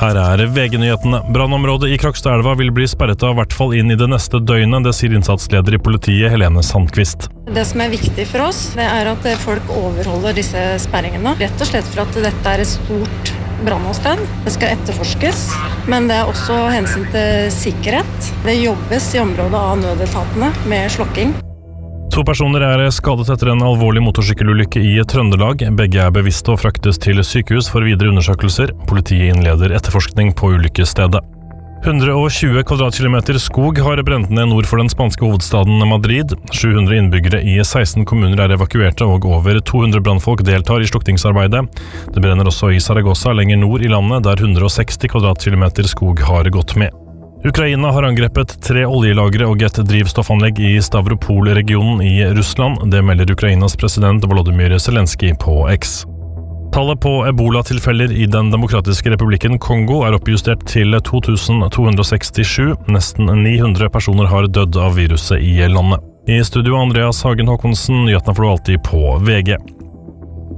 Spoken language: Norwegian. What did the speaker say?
Her VG-nyhetene. Brannområdet i Krokstadelva vil bli sperret av hvert fall inn i det neste døgnet, det sier innsatsleder i politiet Helene Sandqvist. Det som viktig for oss, det at folk overholder disse sperringene. Rett og slett for at dette et stort brannåsted. Det skal etterforskes, men det også hensyn til sikkerhet. Det jobbes i området av nødetatene med slokking. 2 personer skadet etter en alvorlig motorsykkelulykke i Trøndelag. Begge bevisste og fraktes til sykehus for videre undersøkelser. Politiet innleder etterforskning på ulykkesstedet. 120 kvadratkilometer skog har brent ned nord for den spanske hovedstaden Madrid. 700 innbyggere i 16 kommuner evakuerte, og over 200 brannfolk deltar i slukningsarbeidet. Det brenner også i Zaragoza, lenger nord i landet, der 160 kvadratkilometer skog har gått med. Ukraina har angrepet 3 oljelagre og et drivstoffanlegg i Stavropol-regionen i Russland. Det melder Ukrainas president Volodymyr Zelensky på X. Tallet på ebola-tilfeller i den demokratiske republikken Kongo oppjustert til 2267. Nesten 900 personer har dødd av viruset i landet. I studio Andreas Hagen Håkonsen, nyhetene får du alltid på VG.